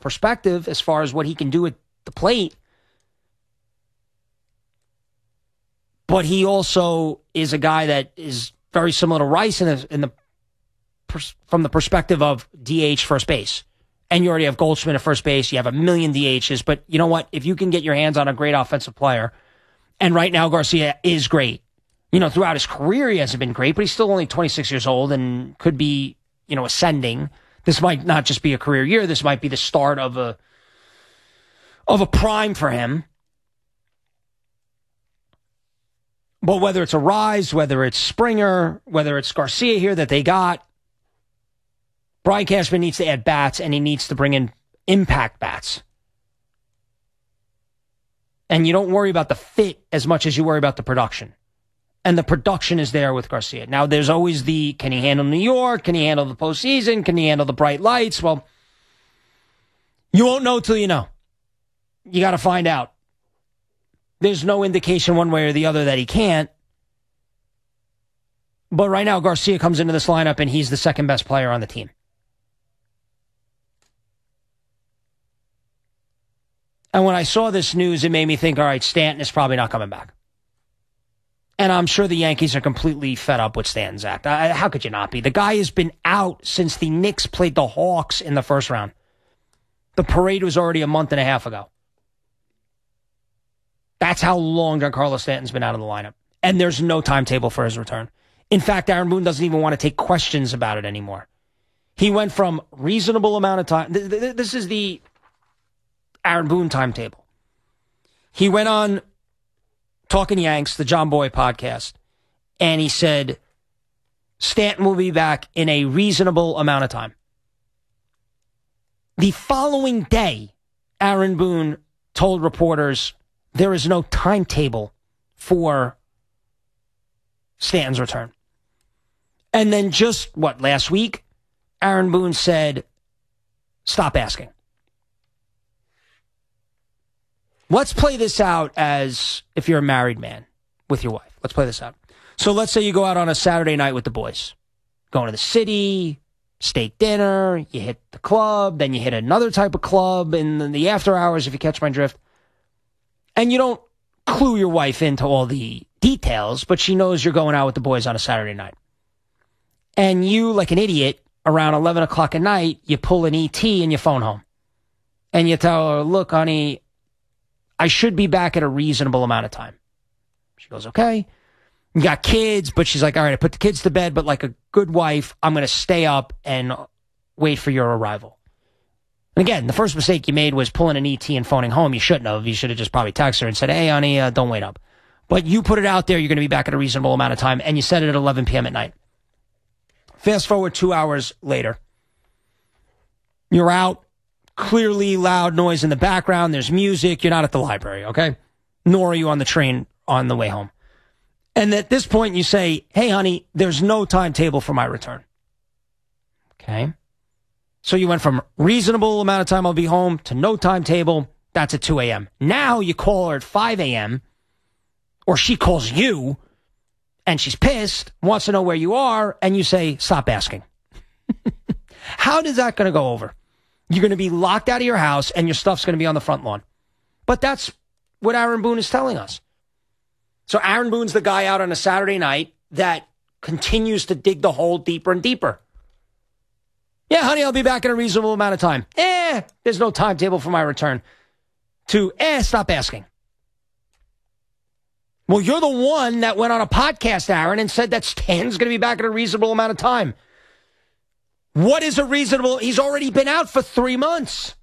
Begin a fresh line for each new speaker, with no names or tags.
perspective as far as what he can do at the plate. But he also is a guy that is very similar to Rice from the perspective of DH first base. And you already have Goldschmidt at first base. You have a million DHs. But you know what? If you can get your hands on a great offensive player, and right now Garcia is great. Throughout his career he hasn't been great, but he's still only 26 years old and could be, ascending. This might not just be a career year. This might be the start of a prime for him. But whether it's a Rise, whether it's Springer, whether it's Garcia here that they got, Brian Cashman needs to add bats, and he needs to bring in impact bats. And you don't worry about the fit as much as you worry about the production. And the production is there with Garcia. Now, there's always can he handle New York? Can he handle the postseason? Can he handle the bright lights? Well, you won't know till you know. You got to find out. There's no indication one way or the other that he can't. But right now, Garcia comes into this lineup, and he's the second best player on the team. And when I saw this news, it made me think, all right, Stanton is probably not coming back. And I'm sure the Yankees are completely fed up with Stanton, Zach. How could you not be? The guy has been out since the Knicks played the Hawks in the first round. The parade was already a month and a half ago. That's how long Giancarlo Stanton's been out of the lineup. And there's no timetable for his return. In fact, Aaron Boone doesn't even want to take questions about it anymore. He went from reasonable amount of time. This is the Aaron Boone timetable. He went on Talking Yanks, the John Boy podcast, and he said Stanton will be back in a reasonable amount of time. The following day, Aaron Boone told reporters there is no timetable for Stanton's return. And then just, last week, Aaron Boone said, stop asking. Let's play this out as if you're a married man with your wife. Let's play this out. So let's say you go out on a Saturday night with the boys. Going to the city, steak dinner, you hit the club, then you hit another type of club in the after hours, if you catch my drift. And you don't clue your wife into all the details, but she knows you're going out with the boys on a Saturday night. And you, like an idiot, around 11 o'clock at night, you pull an ET and you phone home. And you tell her, look, honey, I should be back at a reasonable amount of time. She goes, okay. You got kids, but she's like, all right, I put the kids to bed, but like a good wife, I'm going to stay up and wait for your arrival. And again, the first mistake you made was pulling an ET and phoning home. You shouldn't have. You should have just probably texted her and said, hey, honey, don't wait up. But you put it out there, you're going to be back at a reasonable amount of time, and you said it at 11 p.m. at night. Fast forward 2 hours later. You're out. Clearly loud noise in the background. There's music. You're not at the library, okay? Nor are you on the train on the way home. And at this point, you say, hey, honey, there's no timetable for my return. Okay? So you went from reasonable amount of time I'll be home to no timetable. That's at 2 a.m. Now you call her at 5 a.m. or she calls you and she's pissed, wants to know where you are, and you say, stop asking. How is that going to go over? You're going to be locked out of your house and your stuff's going to be on the front lawn. But that's what Aaron Boone is telling us. So Aaron Boone's the guy out on a Saturday night that continues to dig the hole deeper and deeper. Yeah, honey, I'll be back in a reasonable amount of time. There's no timetable for my return. To, stop asking. Well, you're the one that went on a podcast, Aaron, and said that Stan's going to be back in a reasonable amount of time. What is a reasonable? He's already been out for 3 months.